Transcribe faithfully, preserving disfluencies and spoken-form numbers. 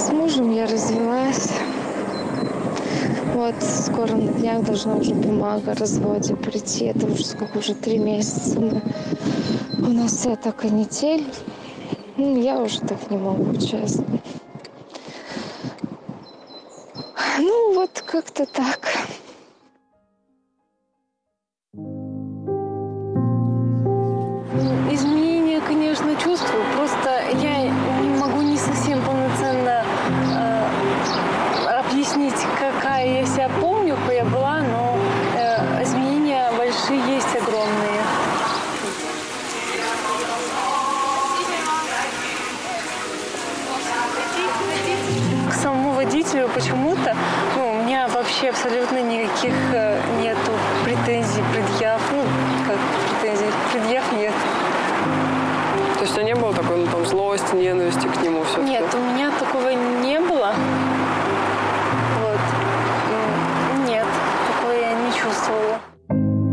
с мужем я развелась. Вот скоро на днях должна уже бумага о разводе прийти. Это уже сколько, уже три месяца. Мы... У нас вся эта канитель. Ну, я уже так не могу, честно. Ну, вот как-то так. Изменения, конечно, чувствую. Просто я не могу не совсем полноценно э, объяснить, какая я себя помню, какой я была, но э, изменения большие есть, огромные. К самому водителю почему-то, ну, у меня вообще абсолютно никаких э, нету претензий, предъяв. Ну, как претензий, предъяв нет. То есть у тебя не было такой, ну, там, злости, ненависти к нему все-таки? Нет, у меня